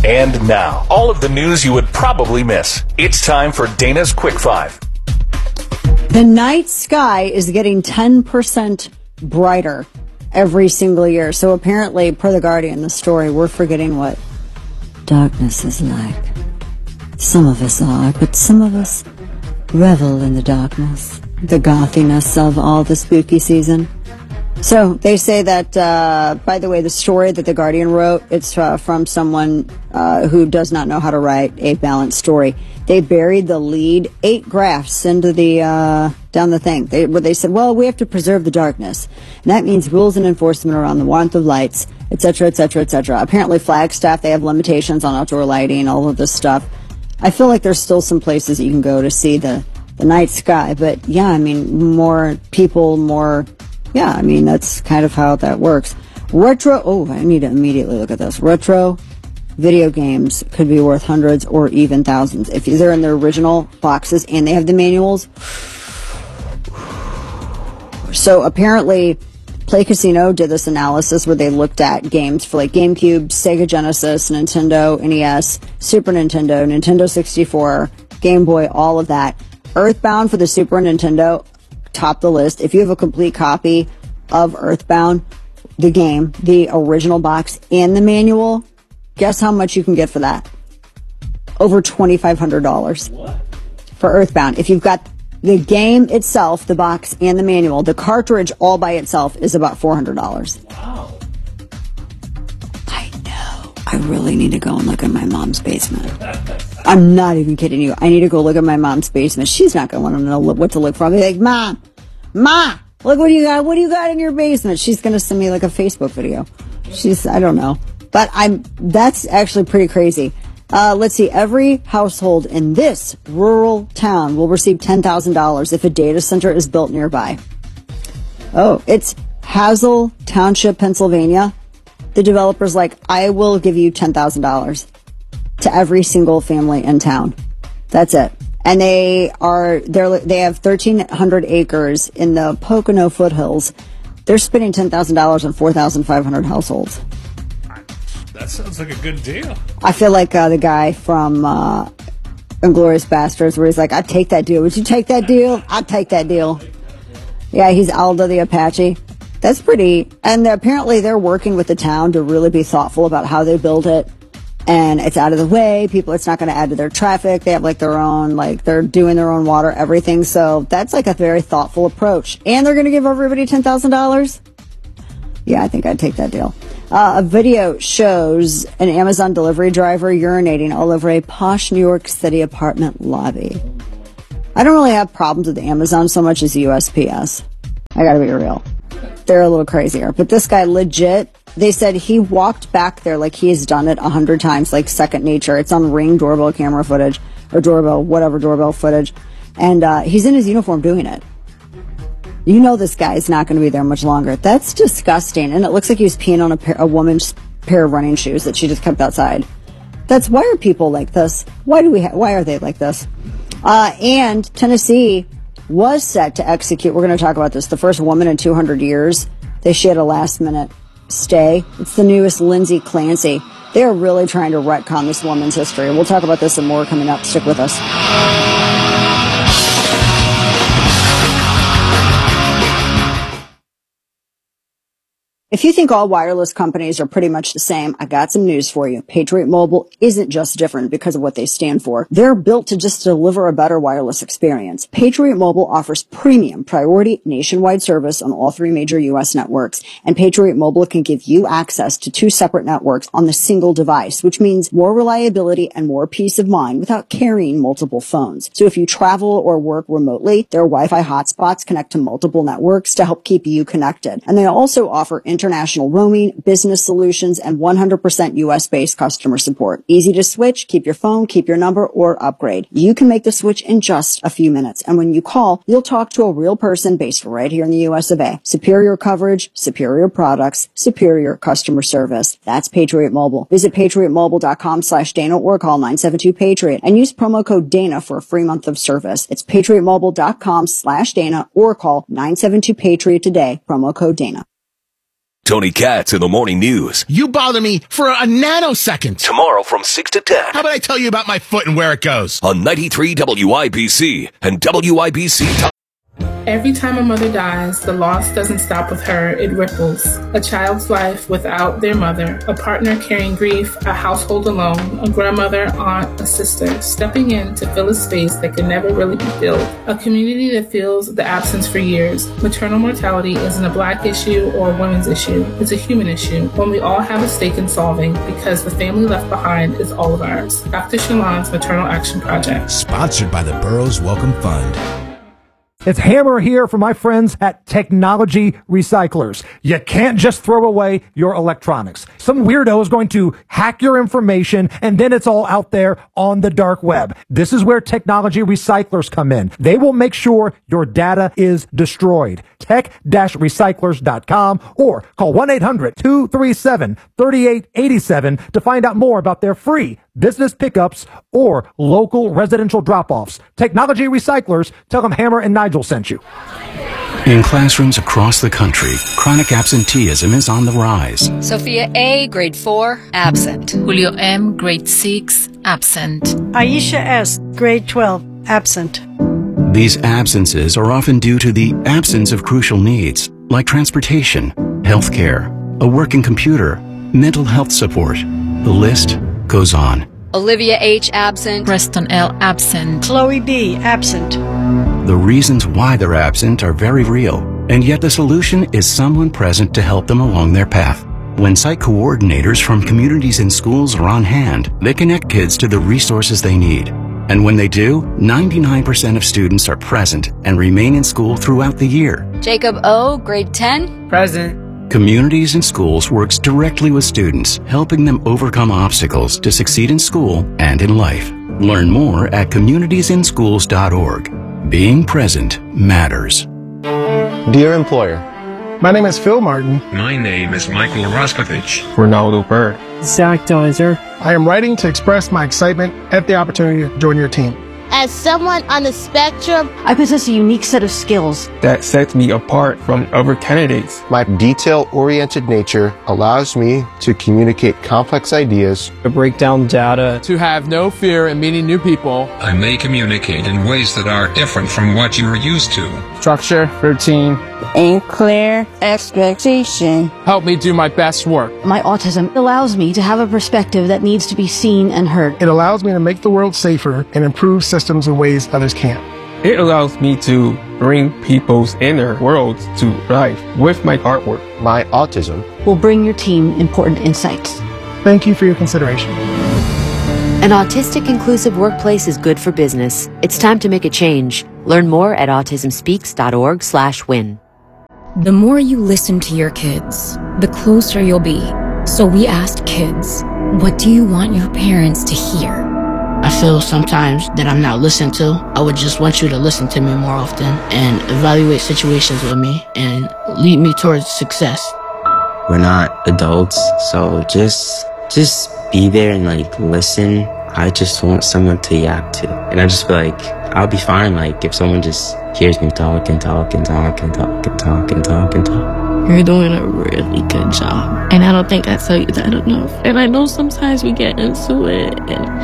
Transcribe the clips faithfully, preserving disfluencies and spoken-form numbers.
And now, all of the news you would probably miss. It's time for Dana's Quick Five. The night sky is getting ten percent brighter every single year. So apparently, per The Guardian, the story, we're forgetting what darkness is like. Some of us are, but some of us revel in the darkness, the gothiness of all the spooky season. So they say that, uh, by the way, the story that The Guardian wrote, it's uh, from someone uh, who does not know how to write a balanced story. They buried the lead eight graphs into the, uh, down the thing. They, where they said, well, we have to preserve the darkness. And that means rules and enforcement around the warmth of lights, et cetera, et cetera, et cetera. Apparently Flagstaff, they have limitations on outdoor lighting, all of this stuff. I feel like there's still some places that you can go to see the, the night sky. But yeah, I mean, more people, more... Yeah, I mean, that's kind of how that works. Retro, oh, I need to immediately look at this. Retro video games could be worth hundreds or even thousands. If they're in their original boxes and they have the manuals. So apparently, Play Casino did this analysis where they looked at games for like GameCube, Sega Genesis, Nintendo, N E S, Super Nintendo, Nintendo sixty-four, Game Boy, all of that. Earthbound for the Super Nintendo top the list. If you have a complete copy of Earthbound, the game, the original box, and the manual, guess how much you can get for that? Over twenty-five hundred dollars. What? For Earthbound. If you've got the game itself, the box, and the manual, the cartridge all by itself is about four hundred dollars. Wow. I know. I really need to go and look at my mom's basement. I'm not even kidding you. I need to go look at my mom's basement. She's not going to want to know what to look for. I'll be like, Mom, Ma, look what do you got? What do you got in your basement? She's going to send me like a Facebook video. She's, I don't know. But I'm, that's actually pretty crazy. Uh, let's see. Every household in this rural town will receive ten thousand dollars if a data center is built nearby. Oh, it's Hazel Township, Pennsylvania. The developer's like, I will give you ten thousand dollars. To every single family in town. That's it. And they are, they're, they have thirteen hundred acres in the Pocono foothills. They're spending ten thousand dollars on four thousand five hundred households. That sounds like a good deal. I feel like uh, the guy from uh, Inglourious Basterds, where he's like, I'd take that deal. Would you take that deal? I'd take that deal. Yeah, he's Aldo the Apache. That's pretty. And apparently they're working with the town to really be thoughtful about how they build it. And it's out of the way. People, it's not going to add to their traffic. They have like their own, like they're doing their own water, everything. So that's like a very thoughtful approach. And they're going to give everybody ten thousand dollars. Yeah, I think I'd take that deal. Uh, a video shows an Amazon delivery driver urinating all over a posh New York City apartment lobby. I don't really have problems with Amazon so much as U S P S. I gotta be real. They're a little crazier. But this guy legit, they said he walked back there like he has done it a hundred times, like second nature. It's on Ring doorbell camera footage, or doorbell, whatever doorbell footage. And uh, he's in his uniform doing it. You know this guy is not going to be there much longer. That's disgusting. And it looks like he was peeing on a, pair, a woman's pair of running shoes that she just kept outside. That's, why are people like this? Why do we, ha- why are they like this? Uh, and Tennessee was set to execute, we're going to talk about this, the first woman in two hundred years. They, she had a last minute stay. It's the newest Lindsay Clancy. They are really trying to retcon this woman's history. We'll talk about this and more coming up. Stick with us. If you think all wireless companies are pretty much the same, I got some news for you. Patriot Mobile isn't just different because of what they stand for. They're built to just deliver a better wireless experience. Patriot Mobile offers premium priority nationwide service on all three major U S networks. And Patriot Mobile can give you access to two separate networks on the single device, which means more reliability and more peace of mind without carrying multiple phones. So if you travel or work remotely, their Wi-Fi hotspots connect to multiple networks to help keep you connected. And they also offer international roaming, business solutions, and one hundred percent U S-based customer support. Easy to switch, keep your phone, keep your number, or upgrade. You can make the switch in just a few minutes. And when you call, you'll talk to a real person based right here in the U S of A. Superior coverage, superior products, superior customer service. That's Patriot Mobile. Visit patriotmobile.com slash Dana or call nine seven two Patriot and use promo code Dana for a free month of service. It's patriotmobile.com slash Dana or call nine seven two Patriot today, promo code Dana. Tony Katz in the Morning News. You bother me for a nanosecond. Tomorrow from six to ten. How about I tell you about my foot and where it goes? On ninety-three W I B C and W I B C. Every time a mother dies, the loss doesn't stop with her, it ripples. A child's life without their mother, a partner carrying grief, a household alone, a grandmother, aunt, a sister, stepping in to fill a space that can never really be filled. A community that feels the absence for years. Maternal mortality isn't a black issue or a women's issue. It's a human issue, one we all have a stake in solving because the family left behind is all of ours. Doctor Shalon's Maternal Action Project. Sponsored by the Burroughs Welcome Fund. It's Hammer here for my friends at Technology Recyclers. You can't just throw away your electronics. Some weirdo is going to hack your information and then it's all out there on the dark web. This is where Technology Recyclers come in. They will make sure your data is destroyed. tech dash recyclers dot com or call one eight hundred two three seven three eight eight seven to find out more about their free business pickups or local residential drop-offs. Technology Recyclers, tell them Hammer and Nigel sent you. In classrooms across the country, chronic absenteeism is on the rise. Sophia A., grade four, absent. Julio M., grade six, absent. Aisha S., grade twelve, absent. These absences are often due to the absence of crucial needs, like transportation, healthcare, a working computer, mental health support. The list goes on. Olivia H., absent. Preston L., absent. Chloe B., absent. The reasons why they're absent are very real, and yet the solution is someone present to help them along their path. When site coordinators from communities and schools are on hand, they connect kids to the resources they need. And when they do, ninety-nine percent of students are present and remain in school throughout the year. Jacob O., grade ten, present. Communities and Schools works directly with students, helping them overcome obstacles to succeed in school and in life. Learn more at communities in schools dot org. Being present matters. Dear employer, my name is Phil Martin. My name is Michael Roskovich. Ronaldo Bird. Zach Deiser. I am writing to express my excitement at the opportunity to join your team. As someone on the spectrum, I possess a unique set of skills that sets me apart from other candidates. My detail-oriented nature allows me to communicate complex ideas, to break down data, to have no fear in meeting new people. I may communicate in ways that are different from what you are used to. Structure, routine, and clear expectation. Help me do my best work. My autism allows me to have a perspective that needs to be seen and heard. It allows me to make the world safer and improve systems in ways others can't. It allows me to bring people's inner worlds to life with my artwork. My autism will bring your team important insights. Thank you for your consideration. An autistic inclusive workplace is good for business. It's time to make a change. Learn more at autism speaks dot org slash win. The more you listen to your kids, the closer you'll be. So we asked kids, what do you want your parents to hear? I feel sometimes that I'm not listened to. I would just want you to listen to me more often and evaluate situations with me and lead me towards success. We're not adults, so just just be there and like listen. I just want someone to yap to. And I just feel like I'll be fine like if someone just hears me talk and talk and talk and talk and talk and talk and talk. You're doing a really good job. And I don't think I tell you that enough. And I know sometimes we get into it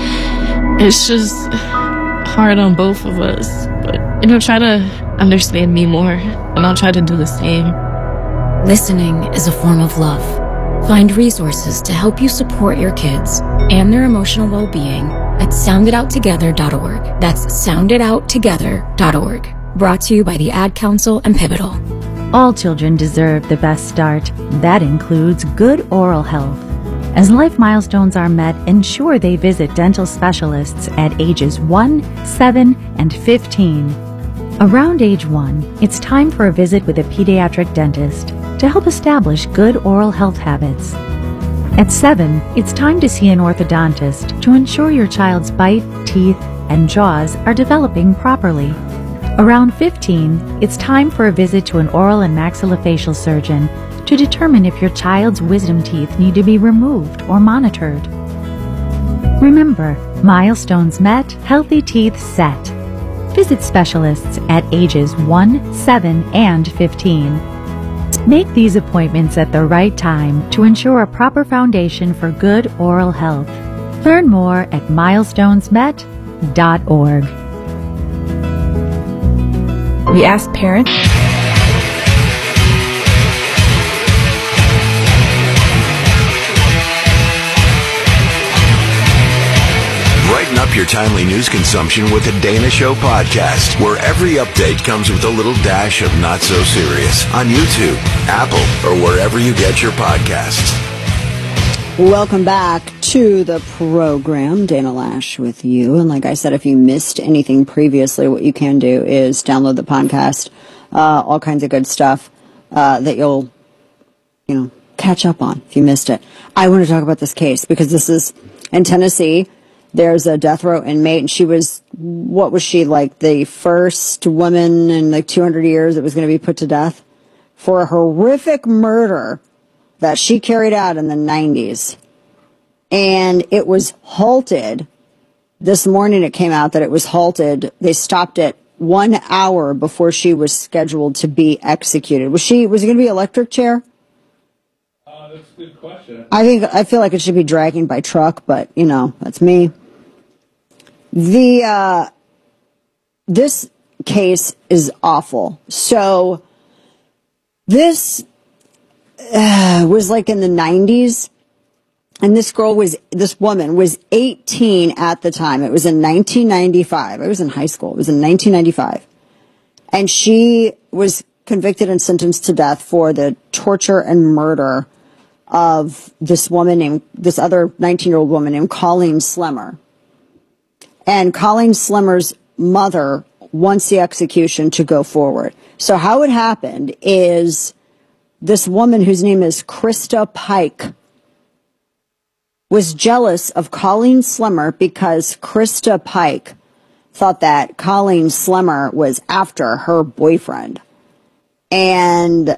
and it's just hard on both of us. But, you know, try to understand me more and I'll try to do the same. Listening is a form of love. Find resources to help you support your kids and their emotional well-being at sound it out together dot org. That's sound it out together dot org. Brought to you by the Ad Council and Pivotal. All children deserve the best start. That includes good oral health. As life milestones are met, ensure they visit dental specialists at ages one, seven, and fifteen. Around age one, it's time for a visit with a pediatric dentist to help establish good oral health habits. At seven, it's time to see an orthodontist to ensure your child's bite, teeth, and jaws are developing properly. Around fifteen, it's time for a visit to an oral and maxillofacial surgeon to determine if your child's wisdom teeth need to be removed or monitored. Remember, milestones met, healthy teeth set. Visit specialists at ages one, seven, and fifteen. Make these appointments at the right time to ensure a proper foundation for good oral health. Learn more at milestones met dot org. We asked parents. Brighten up your timely news consumption with the Dana Show podcast, where every update comes with a little dash of not so serious on YouTube, Apple, or wherever you get your podcasts. Welcome back to the program. Dana Lash with you. And like I said, if you missed anything previously, what you can do is download the podcast, uh, all kinds of good stuff uh, that you'll, you know, catch up on if you missed it. I want to talk about this case because this is in Tennessee. There's a death row inmate, and she was, what was she, like the first woman in like two hundred years that was going to be put to death for a horrific murder that she carried out in the nineties. And it was halted. This morning it came out that it was halted. They stopped it one hour before she was scheduled to be executed. Was she, was it going to be electric chair? Uh, that's a good question. I think, I feel like it should be dragging by truck, but, you know, that's me. The, uh, this case is awful. So, this, uh, was like in the nineties, and this girl was, this woman was eighteen at the time. It was in nineteen ninety-five. I was in high school. It was in nineteen ninety-five. And she was convicted and sentenced to death for the torture and murder of this woman named, this other nineteen-year-old woman named Colleen Slemmer. And Colleen Slemmer's mother wants the execution to go forward. So how it happened is this woman whose name is Krista Pike was jealous of Colleen Slemmer because Krista Pike thought that Colleen Slemmer was after her boyfriend. And uh,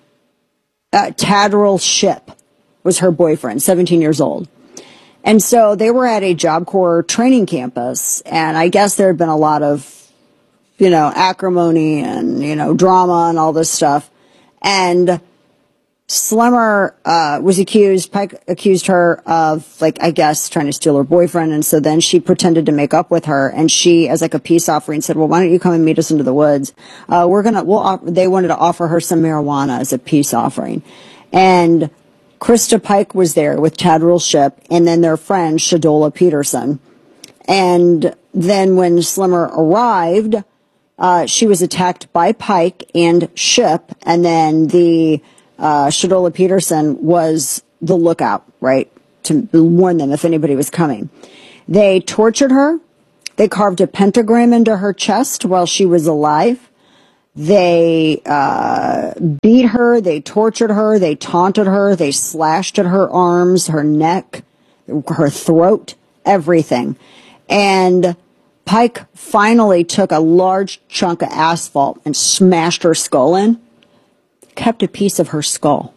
Tadrell Shipp was her boyfriend, seventeen years old. And so they were at a Job Corps training campus, and I guess there had been a lot of, you know, acrimony and, you know, drama and all this stuff. And Slemmer uh, was accused, Pike accused her of, like, I guess, trying to steal her boyfriend. And so then she pretended to make up with her, and she, as like a peace offering, said, well, why don't you come and meet us into the woods? Uh, we're going to, we'll, off- they wanted to offer her some marijuana as a peace offering. And Krista Pike was there with Tadrell Shipp and then their friend Shadola Peterson. And then when Slemmer arrived, uh, she was attacked by Pike and Shipp, and then the uh, Shadola Peterson was the lookout, right, to warn them if anybody was coming. They tortured her. They carved a pentagram into her chest while she was alive. They uh, beat her, they tortured her, they taunted her, they slashed at her arms, her neck, her throat, everything. And Pike finally took a large chunk of asphalt and smashed her skull in, kept a piece of her skull.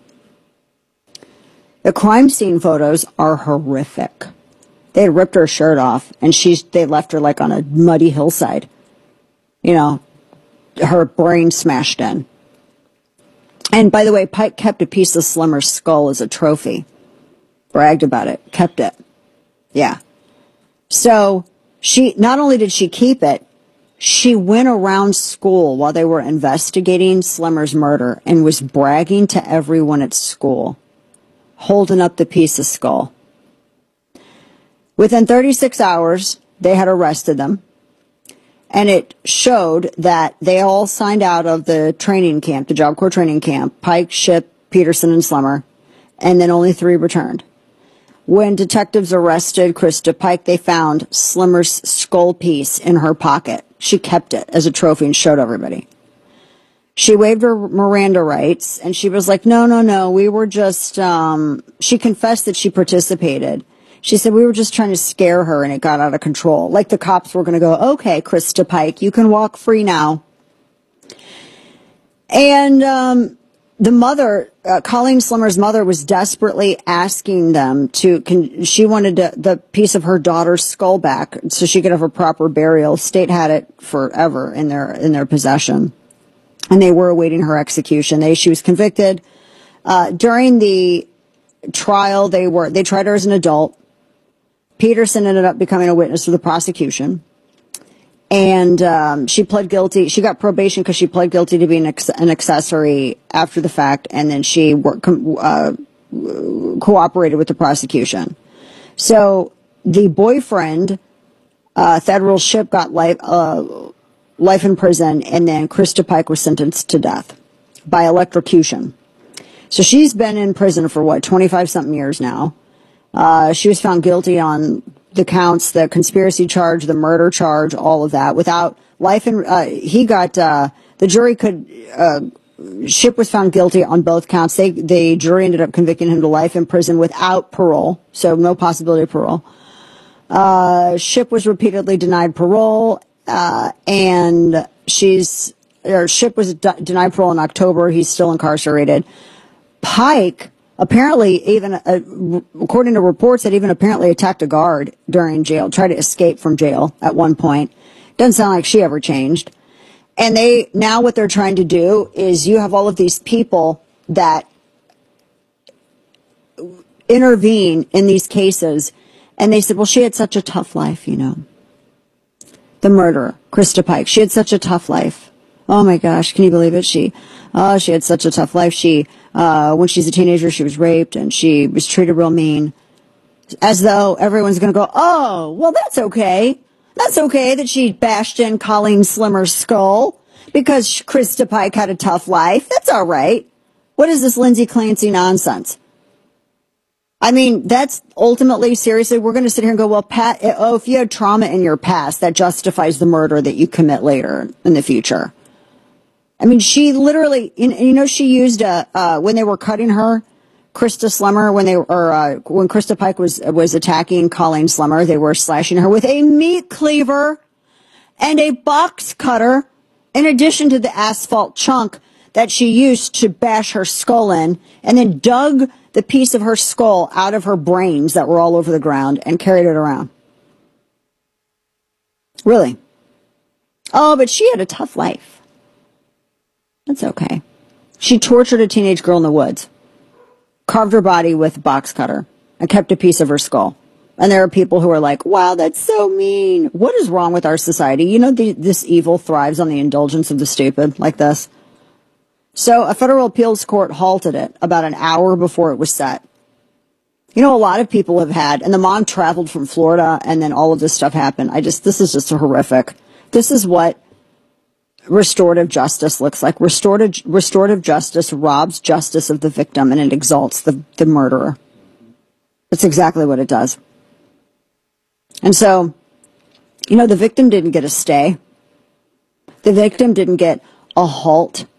The crime scene photos are horrific. They had ripped her shirt off, and she's, they left her like on a muddy hillside. You know, her brain smashed in. And by the way, Pike kept a piece of Slemmer's skull as a trophy. Bragged about it. Kept it. Yeah. So she, not only did she keep it, she went around school while they were investigating Slemmer's murder and was bragging to everyone at school, holding up the piece of skull. Within thirty-six hours, they had arrested them. And it showed that they all signed out of the training camp, the Job Corps training camp, Pike, Shipp, Peterson, and Slemmer, and then only three returned. When detectives arrested Krista Pike, they found Slemmer's skull piece in her pocket. She kept it as a trophy and showed everybody. She waived her Miranda rights, and she was like, no, no, no, we were just, um, she confessed that she participated. She said, we were just trying to scare her and it got out of control. Like the cops were going to go, okay, Krista Pike, you can walk free now. And um, the mother, uh, Colleen Slemmer's mother, was desperately asking them to, can, she wanted to, the piece of her daughter's skull back so she could have a proper burial. State had it forever in their, in their possession. and they were awaiting her execution. They, she was convicted. Uh, during the trial, they were, they tried her as an adult. Peterson ended up becoming a witness for the prosecution. And um, she pled guilty. She got probation because she pled guilty to being ex- an accessory after the fact, and then she worked, uh, cooperated with the prosecution. So the boyfriend, uh, Thaddeus Shipp, got life uh, life in prison, and then Krista Pike was sentenced to death by electrocution. So she's been in prison for what, twenty-five something years now. Uh, she was found guilty on the counts, the conspiracy charge, the murder charge, all of that, without life in, uh, he got, uh, the jury could, uh, Shipp was found guilty on both counts. They, the jury ended up convicting him to life in prison without parole, so no possibility of parole. Uh, Shipp was repeatedly denied parole, uh, and she's, or Shipp was d- denied parole in October. He's still incarcerated. Pike, apparently, even uh, according to reports, that even apparently attacked a guard during jail, tried to escape from jail at one point. Doesn't sound like she ever changed. And they, now what they're trying to do is you have all of these people that intervene in these cases, and they said, well, she had such a tough life, you know. The murderer, Krista Pike, she had such a tough life. Oh my gosh, can you believe it? She, oh, she had such a tough life. She, uh, when she's a teenager, she was raped and she was treated real mean. As though everyone's going to go, oh, well, that's okay. That's okay that she bashed in Colleen Slimmer's skull because Krista Pike had a tough life. That's all right. What is this Lindsay Clancy nonsense? I mean, that's ultimately, seriously, we're going to sit here and go, well, Pat, oh, if you had trauma in your past, that justifies the murder that you commit later in the future. I mean, she literally, you know, she used a, uh, when they were cutting her, Krista Slimmer, when they or uh, when Krista Pike was was attacking Colleen Slimmer, they were slashing her with a meat cleaver and a box cutter, in addition to the asphalt chunk that she used to bash her skull in, and then dug the piece of her skull out of her brains that were all over the ground and carried it around. Really? Oh, but she had a tough life. That's okay. She tortured a teenage girl in the woods, carved her body with a box cutter, and kept a piece of her skull. And there are people who are like, wow, that's so mean. What is wrong with our society? You know, the, this evil thrives on the indulgence of the stupid, like this. So a federal appeals court halted it about an hour before it was set. You know, a lot of people have had, and the mom traveled from Florida, and then all of this stuff happened. I just, this is just horrific. This is what restorative justice looks like. Restorative, restorative justice robs justice of the victim, and it exalts the, the murderer. That's exactly what it does. And so, you know, the victim didn't get a stay. The victim didn't get a halt